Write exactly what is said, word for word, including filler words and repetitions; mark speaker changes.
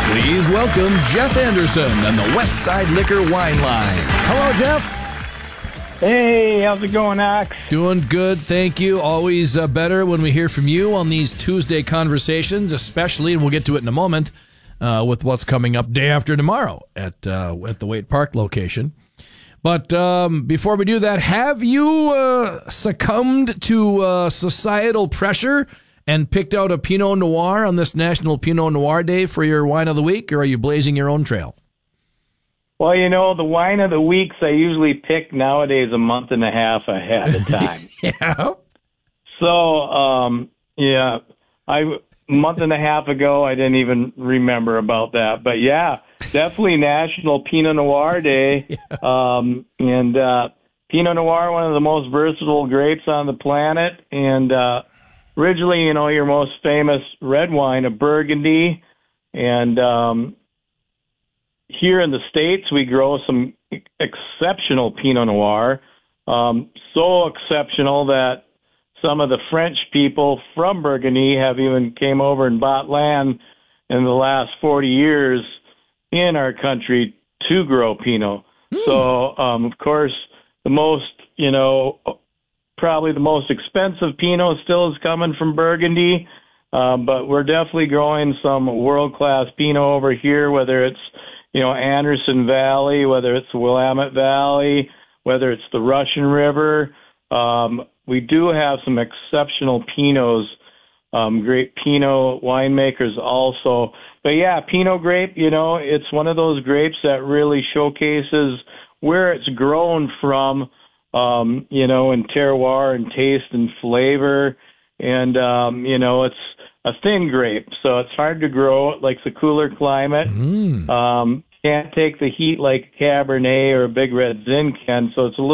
Speaker 1: Please welcome Jeff Anderson and the West Side Liquor Wine Line.
Speaker 2: Hello, Jeff.
Speaker 3: Hey, how's it going, Ox?
Speaker 1: Doing good, thank you. Always uh, better when we hear from you on these Tuesday conversations, especially, and we'll get to it in a moment, uh, with what's coming up day after tomorrow at uh, at the Waite Park location. But um, before we do that, have you uh, succumbed to uh, societal pressure and picked out a Pinot Noir on this National Pinot Noir Day for your wine of the week, or are you blazing your own trail?
Speaker 3: Well, you know, the wine of the weeks I usually pick nowadays a month and a half ahead of time.
Speaker 1: Yeah.
Speaker 3: So, um, yeah, I a month and a half ago, I didn't even remember about that. But, yeah, definitely National Pinot Noir Day. Yeah. Um, and uh, Pinot Noir, one of the most versatile grapes on the planet. And uh, originally, you know, your most famous red wine, a Burgundy. And um, here in the States, we grow some exceptional Pinot Noir. Um, so exceptional that some of the French people from Burgundy have even came over and bought land in the last forty years in our country to grow Pinot. Mm. So, um, of course, the most, you know, probably the most expensive Pinot still is coming from Burgundy, um, but we're definitely growing some world-class Pinot over here, whether it's, you know, Anderson Valley, whether it's the Willamette Valley, whether it's the Russian River. Um, we do have some exceptional Pinots, um, great Pinot winemakers also. But, yeah, Pinot grape, you know, it's one of those grapes that really showcases where it's grown from, um, you know, in terroir and taste and flavor. And, um, you know, it's a thin grape, so it's hard to grow. It likes a cooler climate. Mm. Um, can't take the heat like Cabernet or a Big Red Zin can, so it's a little